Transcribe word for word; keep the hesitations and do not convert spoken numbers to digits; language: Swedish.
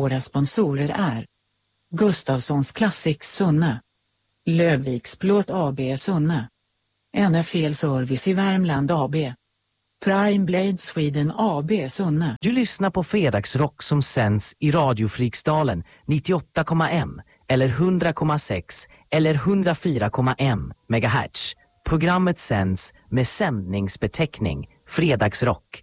Våra sponsorer är Gustafssons Classics Sunne, Lövviks Plåt A B Sunne, N F L Service i Värmland A B, Prime Blade Sweden A B Sunne. Du lyssnar på Fredagsrock som sänds i Radio Fryksdalen nittioåtta komma ett eller hundra komma sex eller hundrafyra komma ett megahertz. Programmet sänds med sändningsbeteckning Fredagsrock